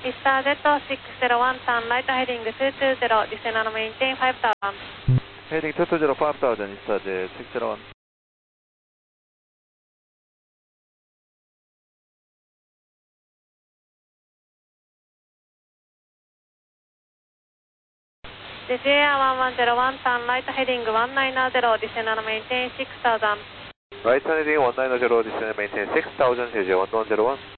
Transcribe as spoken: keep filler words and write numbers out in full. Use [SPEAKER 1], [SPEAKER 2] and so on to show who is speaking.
[SPEAKER 1] Vista Z six zero one, turn right heading two two zero, descend and maintain five thousand.
[SPEAKER 2] Heading two two zero, five thousand, Vista Z six zero one.
[SPEAKER 1] J J A one one zero one, turn right heading one nine zero, descend and maintain six thousand.
[SPEAKER 2] Right heading one nine zero, descend and maintain six thousand, J J one one zero one.